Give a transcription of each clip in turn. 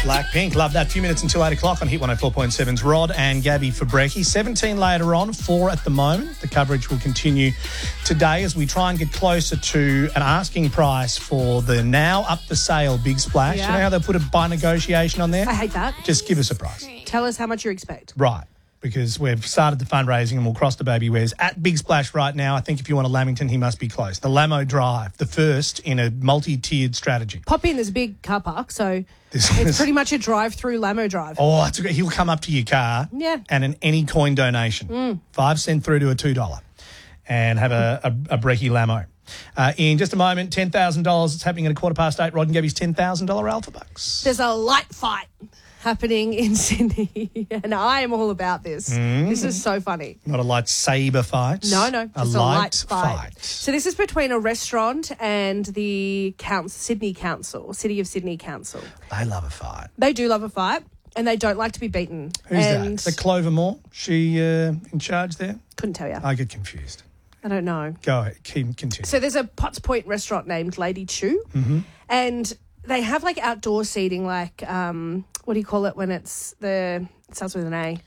Blackpink. Love that. A few minutes until 8 o'clock on Hit 104.7's Rod and Gabby for brekkie. 17 later on, 4 at the moment. The coverage will continue today as we try and get closer to an asking price for the now up for sale Big Splash. Yeah. You know how they put a by negotiation on there? I hate that. Just give us a price. Tell us how much you expect. Right. Because we've started the fundraising and we'll cross the baby wares at Big Splash right now. I think if you want a Lamington, he must be close. The Lamo Drive, the first in a multi-tiered strategy. Pop in, there's a big car park, so it's pretty much a drive-through Lamo Drive. Oh, it's he'll come up to your car and an any coin donation, 5 cent through to a $2, and have a brekkie Lamo. In just a moment, $10,000. It's happening at 8:15. Rod and Gabby's $10,000 Alpha Bucks. There's a light fight happening in Sydney, and I am all about this. This is so funny. Not a lightsaber fight. No, just a light fight. So this is between a restaurant and the City of Sydney Council. They love a fight. They do love a fight, and they don't like to be beaten. Who's that? The Clover Moore? She in charge there? Couldn't tell you. I get confused. I don't know. Go ahead. Continue. So there's a Potts Point restaurant named Lady Chew, and they have like outdoor seating, like what do you call it when it starts with an A?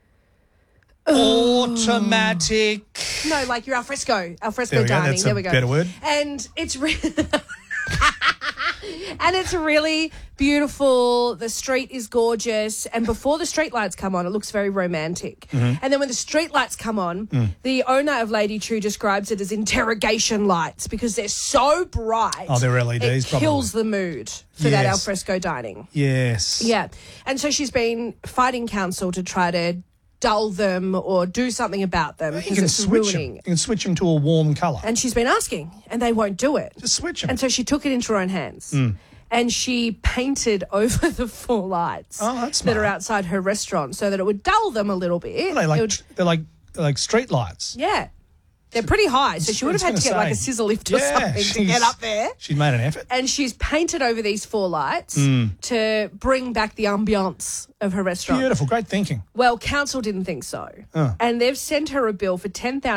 Automatic. No, like your alfresco There we go. dining. That's There a we go. better word. And it's and it's really beautiful. The street is gorgeous. And before the street lights come on, it looks very romantic. And then when the street lights come on, the owner of Lady True describes it as interrogation lights because they're so bright. Oh, they're LEDs, it probably. kills the mood for that Yes. alfresco dining. Yes. Yeah. And so she's been fighting council to try to dull them or do something about them You because can it's switch ruining. them. You can switch them to a warm colour. And she's been asking, and they won't do it. Just switch them. And so she took it into her own hands. And she painted over the 4 lights that's that are smart. outside her restaurant so that it would dull them a little bit. They're like street lights. Yeah. They're pretty high, so she would have had to get like a scissor lift or something to get up there. She's made an effort. And she's painted over these 4 lights to bring back the ambiance of her restaurant. Beautiful. Great thinking. Well, council didn't think so. And they've sent her a bill for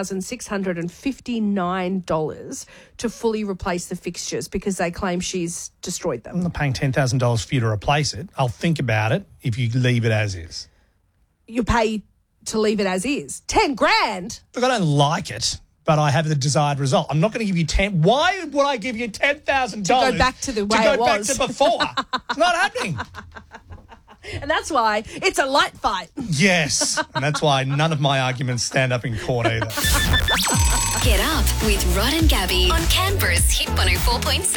$10,659 to fully replace the fixtures because they claim she's destroyed them. I'm not paying $10,000 for you to replace it. I'll think about it if you leave it as is. You pay to leave it as is. 10 grand. Look, I don't like it, but I have the desired result. I'm not going to give you 10. Why would I give you $10,000 To go back to the way it was. To go back to before? It's not happening. And that's why it's a light fight. Yes, and that's why none of my arguments stand up in court either. Get up with Rod and Gabby on Canberra's Hit 104.7.